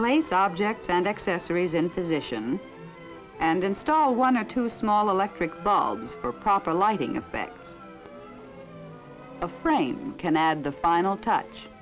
Place objects and accessories in position and install 1 or 2 small electric bulbs for proper lighting effects. A frame can add the final touch.